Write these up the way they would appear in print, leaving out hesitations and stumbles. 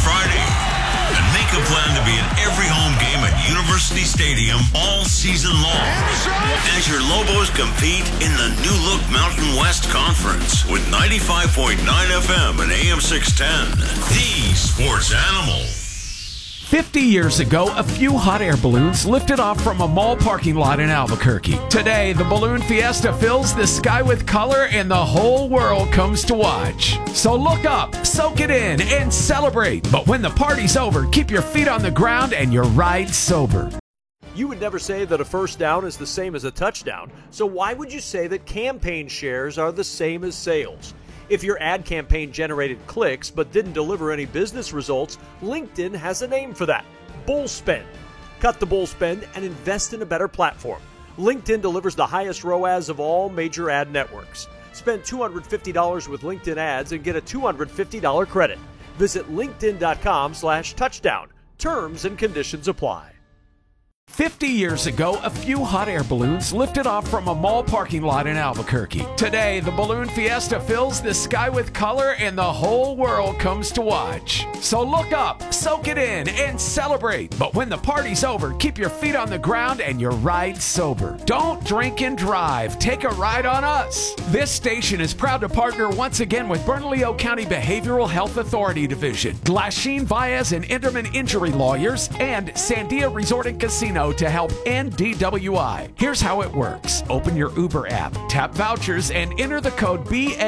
Friday. And make a plan to be at every home game at University Stadium all season long. As your Lobos compete in the new look Mountain West Conference with 95.9 FM and AM 610. The Sports Animal. 50 years ago, a few hot air balloons lifted off from a mall parking lot in Albuquerque. Today, the Balloon Fiesta fills the sky with color and the whole world comes to watch. So look up, soak it in, and celebrate. But when the party's over, keep your feet on the ground and your ride sober. You would never say that a first down is the same as a touchdown, so why would you say that campaign shares are the same as sales? If your ad campaign generated clicks but didn't deliver any business results, LinkedIn has a name for that: bull spend. Cut the bull spend and invest in a better platform. LinkedIn delivers the highest ROAS of all major ad networks. Spend $250 with LinkedIn ads and get a $250 credit. Visit linkedin.com/touchdown. Terms and conditions apply. 50 years ago, a few hot air balloons lifted off from a mall parking lot in Albuquerque. Today, the Balloon Fiesta fills the sky with color and the whole world comes to watch. So look up, soak it in, and celebrate. But when the party's over, keep your feet on the ground and your ride sober. Don't drink and drive. Take a ride on us. This station is proud to partner once again with Bernalillo County Behavioral Health Authority Division, Glasheen, Baez, and Enderman Injury Lawyers, and Sandia Resort and Casino to help end DWI. Here's how it works. Open your Uber app, tap vouchers, and enter the code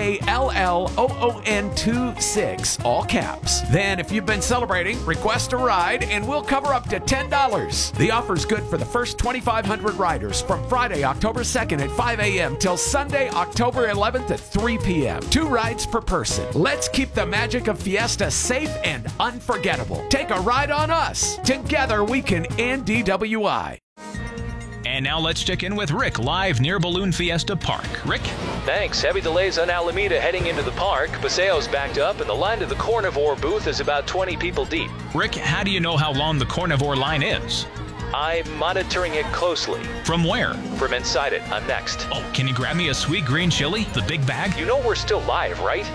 BALLOON26, all caps. Then, if you've been celebrating, request a ride, and we'll cover up to $10. The offer's good for the first 2,500 riders from Friday, October 2nd at 5 a.m. till Sunday, October 11th at 3 p.m. 2 rides per person. Let's keep the magic of Fiesta safe and unforgettable. Take a ride on us. Together, we can end DWI. And now let's check in with Rick live near Balloon Fiesta Park. Rick? Thanks. Heavy delays on Alameda heading into the park. Paseo's backed up, and the line to the Carnivore booth is about 20 people deep. Rick, how do you know how long the Carnivore line is? I'm monitoring it closely. From where? From inside it. I'm next. Oh, can you grab me a sweet green chili? The big bag? You know we're still live, right?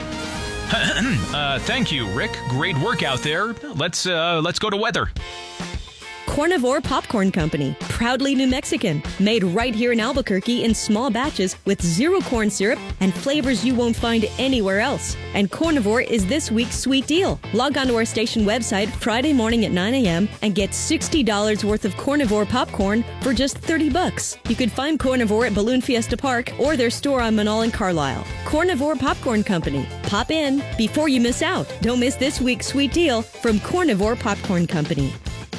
Thank you, Rick. Great work out there. Let's go to weather. Carnivore Popcorn Company, proudly New Mexican, made right here in Albuquerque in small batches with 0 corn syrup and flavors you won't find anywhere else. And Carnivore is this week's sweet deal. Log on to our station website Friday morning at 9 a.m. and get $60 worth of Carnivore popcorn for just $30. You can find Carnivore at Balloon Fiesta Park or their store on Manal and Carlisle. Carnivore Popcorn Company. Pop in before you miss out. Don't miss this week's sweet deal from Carnivore Popcorn Company.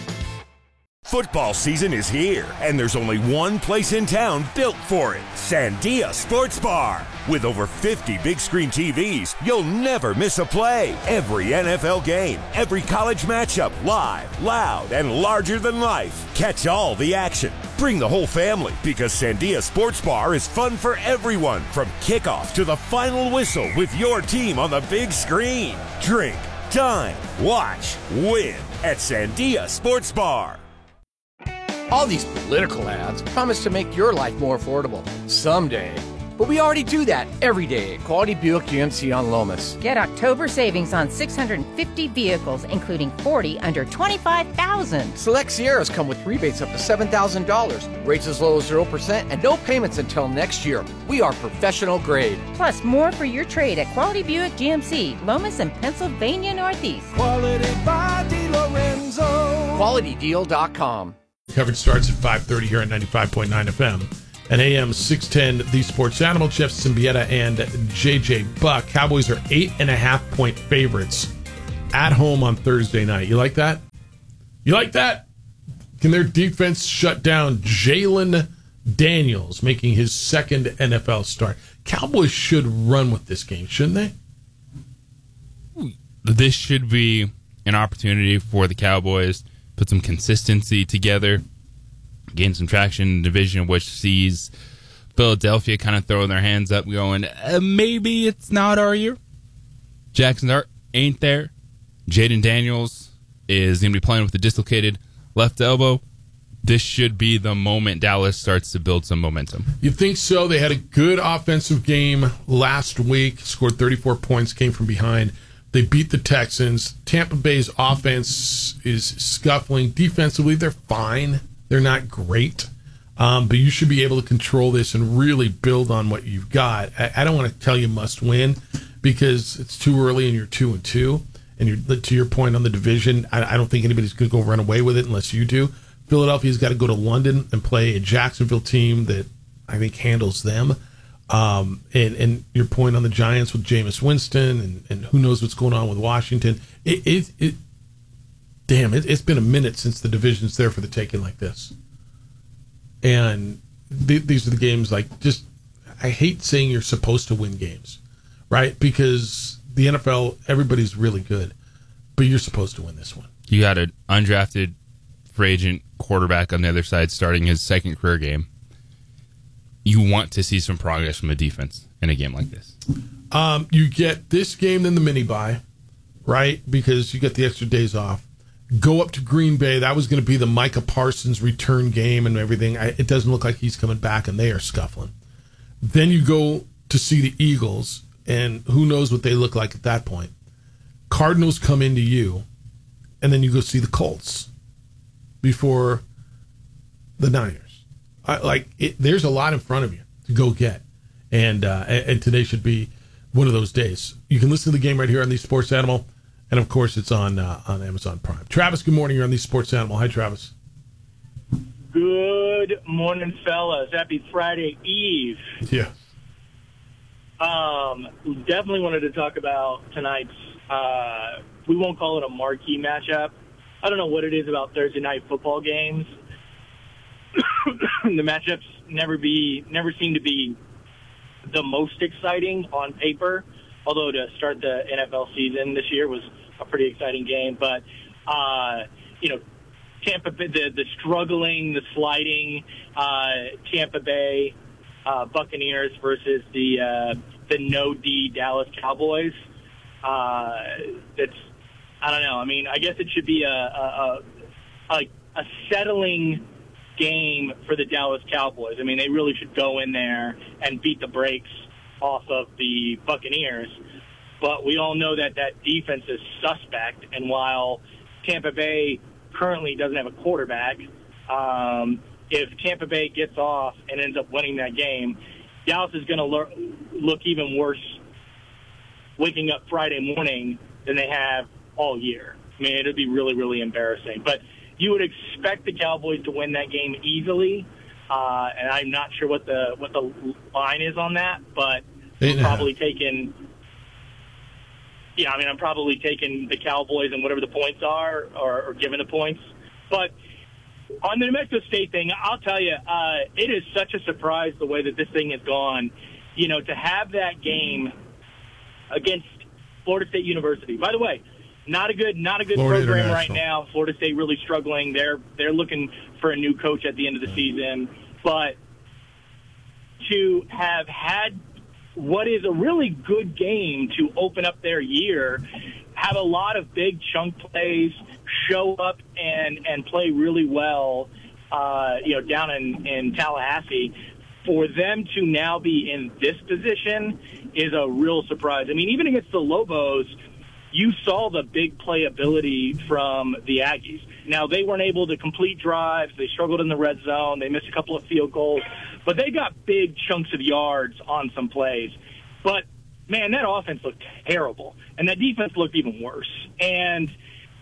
Football season is here, and there's only one place in town built for it: Sandia Sports Bar. With over 50 big screen TVs, you'll never miss a play. Every NFL game, every college matchup, live, loud, and larger than life. Catch all the action. Bring the whole family, because Sandia Sports Bar is fun for everyone, from kickoff to the final whistle with your team on the big screen. Drink, dine, watch, win at Sandia Sports Bar. All these political ads promise to make your life more affordable someday. But we already do that every day at Quality Buick GMC on Lomas. Get October savings on 650 vehicles, including 40 under $25,000. Select Sierras come with rebates up to $7,000, rates as low as 0%, and no payments until next year. We are professional grade. Plus, more for your trade at Quality Buick GMC, Lomas and Pennsylvania Northeast. Quality by DiLorenzo. QualityDeal.com. Coverage starts at 5:30 here at 95.9 FM. And AM 610, The Sports Animal, Jeff Symbieta and JJ Buck. Cowboys are 8.5-point favorites at home on Thursday night. You like that? You like that? Can their defense shut down Jalen Daniels, making his second NFL start? Cowboys should run with this game, shouldn't they? This should be an opportunity for the Cowboys to put some consistency together, gain some traction in the division, which sees Philadelphia kind of throwing their hands up, going, maybe it's not our year. Jackson ain't there. Jaden Daniels is going to be playing with a dislocated left elbow. This should be the moment Dallas starts to build some momentum. You think so? They had a good offensive game last week, scored 34 points, came from behind. They beat the Texans. Tampa Bay's offense is scuffling. Defensively, they're fine. They're not great. But you should be able to control this and really build on what you've got. I don't want to tell you must win because it's too early and you're 2-2. And you're, to your point on the division, I don't think anybody's going to go run away with it unless you do. Philadelphia's got to go to London and play a Jacksonville team that I think handles them. And your point on the Giants with Jameis Winston and who knows what's going on with Washington. It's been a minute since the division's there for the taking like this. And these are the games I hate saying you're supposed to win games, right? Because the NFL, everybody's really good, but you're supposed to win this one. You got an undrafted free agent quarterback on the other side starting his second career game. You want to see some progress from the defense in a game like this. You get this game, then the mini bye, right? Because you get the extra days off. Go up to Green Bay. That was going to be the Micah Parsons return game and everything. It doesn't look like he's coming back, and they are scuffling. Then you go to see the Eagles, and who knows what they look like at that point. Cardinals come into you, and then you go see the Colts before the Niners. There's a lot in front of you to go get, and today should be one of those days. You can listen to the game right here on the Sports Animal, and of course it's on Amazon Prime. Travis, good morning. You're on the Sports Animal. Hi, Travis. Good morning, fellas. Happy Friday Eve. Yeah. Definitely wanted to talk about tonight's, we won't call it a marquee matchup. I don't know what it is about Thursday night football games. The matchups never seem to be the most exciting on paper, although to start the NFL season this year was a pretty exciting game. But, Tampa Bay, the struggling, the sliding Tampa Bay Buccaneers versus the no-D Dallas Cowboys. That's, I don't know. I mean, I guess it should be a settling game for the Dallas Cowboys. I mean, they really should go in there and beat the brakes off of the Buccaneers. But we all know that defense is suspect, and while Tampa Bay currently doesn't have a quarterback, if Tampa Bay gets off and ends up winning that game, Dallas is going to look even worse waking up Friday morning than they have all year. I mean, it would be really, really embarrassing. But you would expect the Cowboys to win that game easily, and I'm not sure what the line is on that, but I'm probably taking the Cowboys and whatever the points are, or given the points. But on the New Mexico State thing, I'll tell you, it is such a surprise the way that this thing has gone. You know, to have that game against Florida State University. By the way, not a good program right now. Florida State really struggling. They're looking for a new coach at the end of the season. But to have had what is a really good game to open up their year, have a lot of big chunk plays, show up and play really well, down in Tallahassee, for them to now be in this position is a real surprise. I mean, even against the Lobos, you saw the big playability from the Aggies. Now, they weren't able to complete drives. They struggled in the red zone. They missed a couple of field goals. But they got big chunks of yards on some plays. But, man, that offense looked terrible. And that defense looked even worse. And,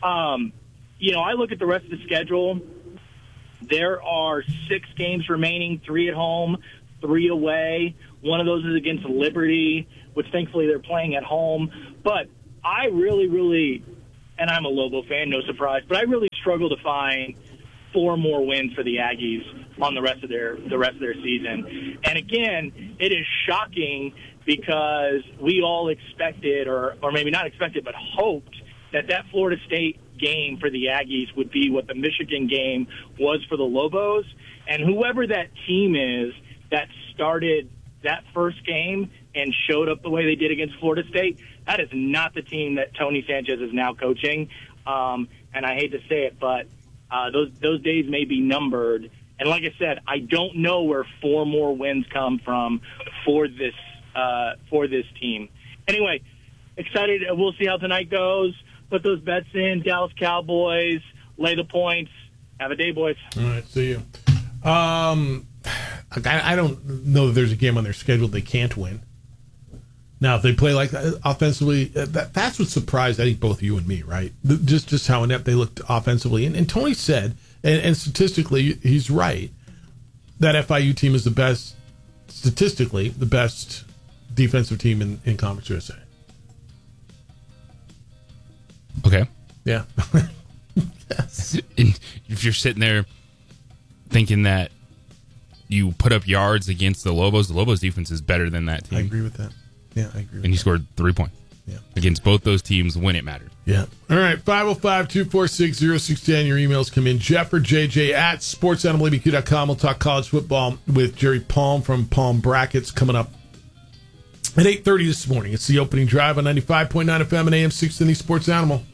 I look at the rest of the schedule. There are 6 games remaining, 3 at home, 3 away. One of those is against Liberty, which thankfully they're playing at home. But I really, and I'm a Lobo fan, no surprise, but I really struggle to find 4 more wins for the Aggies on the rest of their season. And again, it is shocking because we all expected, or maybe not expected, but hoped that Florida State game for the Aggies would be what the Michigan game was for the Lobos. And whoever that team is that started that first game and showed up the way they did against Florida State, that is not the team that Tony Sanchez is now coaching. And I hate to say it, but those days may be numbered. And like I said, I don't know where 4 more wins come from for this team. Anyway, excited. We'll see how tonight goes. Put those bets in. Dallas Cowboys, lay the points. Have a day, boys. All right, see you. I don't know that there's a game on their schedule they can't win. Now, if they play like that offensively, that's what surprised, I think, both you and me, right? Just how inept they looked offensively. And Tony said, and statistically, he's right, that FIU team is statistically, the best defensive team in Conference USA. Okay. Yeah. Yes. And if you're sitting there thinking that you put up yards against the Lobos defense is better than that team. I agree with that. Yeah, I agree with And you scored 3 points. Yeah. Against both those teams when it mattered. Yeah. All right. 505-246-0610. Your emails come in. Jeff or JJ at sportsanimalabq.com. We'll talk college football with Jerry Palm from Palm Brackets coming up at 8:30 this morning. It's the opening drive on 95.9 FM and AM 610 Sports Animal.